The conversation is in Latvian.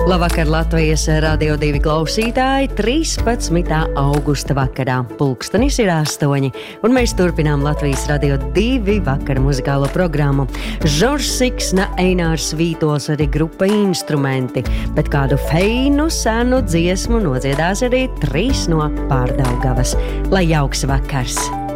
Labvakar Latvijas Radio 2 klausītāji, 13. augusta vakarā. Pulkstenis ir 8, un mēs turpinām Latvijas Radio 2 vakara muzikālo programmu. Žoržs Siksna, Einārs Vītols, arī grupa Instrumenti, bet kādu feinu senu dziesmu nodziedās arī 3 no Pārdaugavas. Lai jauks vakars!